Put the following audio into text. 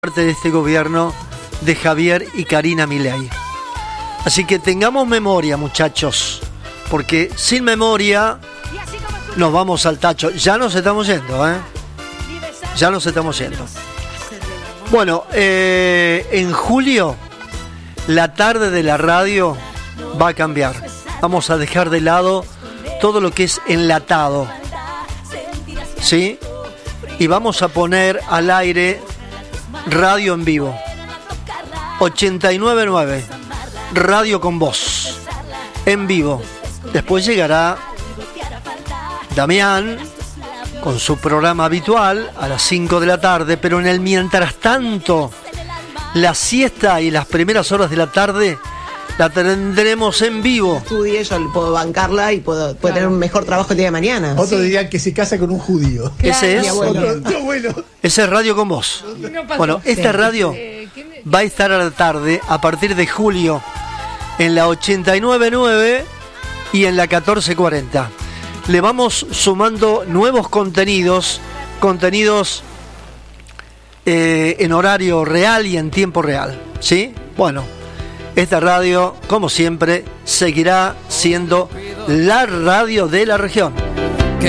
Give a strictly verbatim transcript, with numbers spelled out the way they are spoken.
parte de este gobierno de Javier y Karina Milei. Así que tengamos memoria, muchachos, porque sin memoria nos vamos al tacho. Ya nos estamos yendo, ¿eh? Ya nos estamos yendo. Bueno, eh, en julio la tarde de la radio va a cambiar. Vamos a dejar de lado todo lo que es enlatado, ¿sí? Y vamos a poner al aire radio en vivo. ochenta y nueve punto nueve Radio con Voz en vivo. Después llegará Damián con su programa habitual a las cinco de la tarde, pero en el mientras tanto, la siesta y las primeras horas de la tarde la tendremos en vivo. Estudie, yo puedo bancarla y puedo, puedo tener un mejor trabajo el día de mañana. Otros sí. dirían que se casa con un judío. Claro. Ese es. Otro, no, bueno. Ese es Radio con Voz. No bueno, esta radio va a estar a la tarde a partir de julio en la ochenta y nueve punto nueve y en la catorce cuarenta. Le vamos sumando nuevos contenidos, contenidos eh, en horario real y en tiempo real, ¿sí? Bueno, esta radio, como siempre, seguirá siendo la radio de la región.